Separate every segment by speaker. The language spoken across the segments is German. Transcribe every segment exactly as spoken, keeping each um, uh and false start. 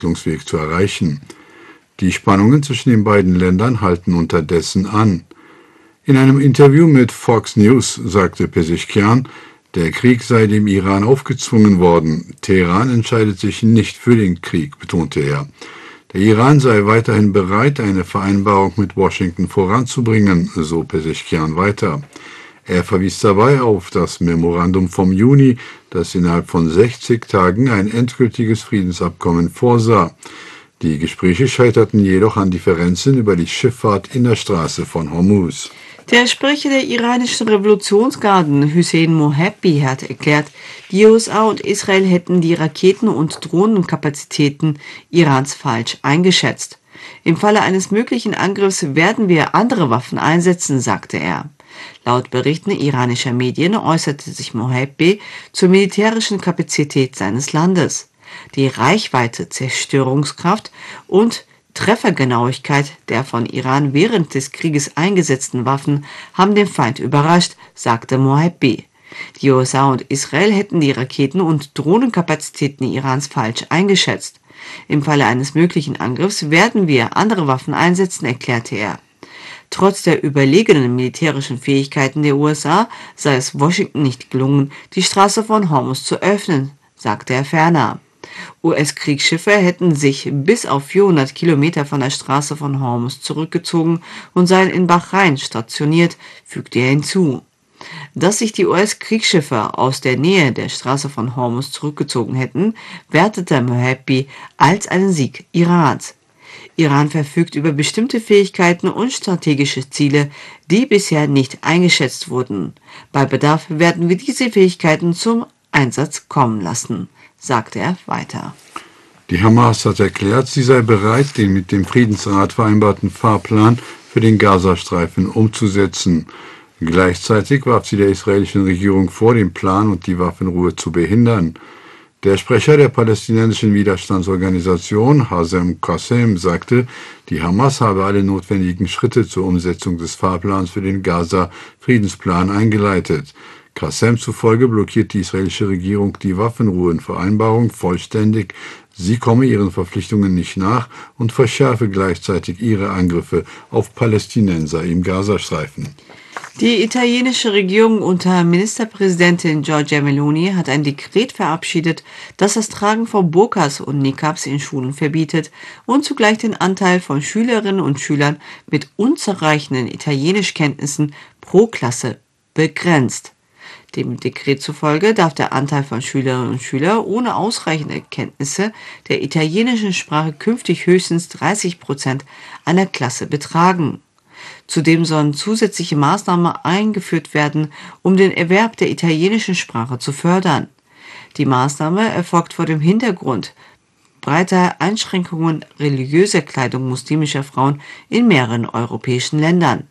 Speaker 1: Verhandlungsweg zu erreichen. Die Spannungen zwischen den beiden Ländern halten unterdessen an. In einem Interview mit Fox News sagte Pezeshkian, der Krieg sei dem Iran aufgezwungen worden. Teheran entscheidet sich nicht für den Krieg, betonte er. Der Iran sei weiterhin bereit, eine Vereinbarung mit Washington voranzubringen, so Pezeshkian weiter. Er verwies dabei auf das Memorandum vom Juni, das innerhalb von sechzig Tagen ein endgültiges Friedensabkommen vorsah. Die Gespräche scheiterten jedoch an Differenzen über die Schifffahrt in der Straße von Hormuz.
Speaker 2: Der Sprecher der iranischen Revolutionsgarden, Hussein Mohabbi, hat erklärt, die U S A und Israel hätten die Raketen- und Drohnenkapazitäten Irans falsch eingeschätzt. Im Falle eines möglichen Angriffs werden wir andere Waffen einsetzen, sagte er. Laut Berichten iranischer Medien äußerte sich Mohabbi zur militärischen Kapazität seines Landes. Die Reichweite, Zerstörungskraft und Treffergenauigkeit der von Iran während des Krieges eingesetzten Waffen haben den Feind überrascht, sagte Mohabbi. Die U S A und Israel hätten die Raketen- und Drohnenkapazitäten Irans falsch eingeschätzt. Im Falle eines möglichen Angriffs werden wir andere Waffen einsetzen, erklärte er. Trotz der überlegenen militärischen Fähigkeiten der U S A sei es Washington nicht gelungen, die Straße von Hormuz zu öffnen, sagte er ferner. U S-Kriegsschiffe hätten sich bis auf vierhundert Kilometer von der Straße von Hormuz zurückgezogen und seien in Bahrain stationiert, fügte er hinzu. Dass sich die U S-Kriegsschiffe aus der Nähe der Straße von Hormuz zurückgezogen hätten, wertete Mohabbi als einen Sieg Irans. Iran verfügt über bestimmte Fähigkeiten und strategische Ziele, die bisher nicht eingeschätzt wurden. Bei Bedarf werden wir diese Fähigkeiten zum Einsatz kommen lassen, sagte er weiter.
Speaker 1: Die Hamas hat erklärt, sie sei bereit, den mit dem Friedensrat vereinbarten Fahrplan für den Gazastreifen umzusetzen. Gleichzeitig warf sie der israelischen Regierung vor, den Plan und die Waffenruhe zu behindern. Der Sprecher der palästinensischen Widerstandsorganisation, Hazem Qassem, sagte, die Hamas habe alle notwendigen Schritte zur Umsetzung des Fahrplans für den Gaza-Friedensplan eingeleitet. Qassem zufolge blockiert die israelische Regierung die Waffenruhenvereinbarung vollständig. Sie komme ihren Verpflichtungen nicht nach und verschärfe gleichzeitig ihre Angriffe auf Palästinenser im Gazastreifen.
Speaker 2: Die italienische Regierung unter Ministerpräsidentin Giorgia Meloni hat ein Dekret verabschiedet, das das Tragen von Burkas und Niqabs in Schulen verbietet und zugleich den Anteil von Schülerinnen und Schülern mit unzureichenden Italienischkenntnissen pro Klasse begrenzt. Dem Dekret zufolge darf der Anteil von Schülerinnen und Schülern ohne ausreichende Kenntnisse der italienischen Sprache künftig höchstens dreißig Prozent einer Klasse betragen. Zudem sollen zusätzliche Maßnahmen eingeführt werden, um den Erwerb der italienischen Sprache zu fördern. Die Maßnahme erfolgt vor dem Hintergrund breiter Einschränkungen religiöser Kleidung muslimischer Frauen in mehreren europäischen Ländern.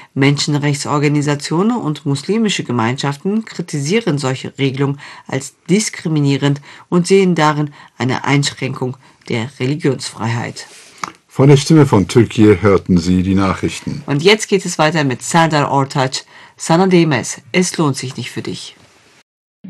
Speaker 2: Menschenrechtsorganisationen und muslimische Gemeinschaften kritisieren solche Regelungen als diskriminierend und sehen darin eine Einschränkung der Religionsfreiheit.
Speaker 1: Von der Stimme von Türkei hörten Sie die Nachrichten.
Speaker 2: Und jetzt geht es weiter mit Serdar Ortaç, Sana değmez, es lohnt sich nicht für dich.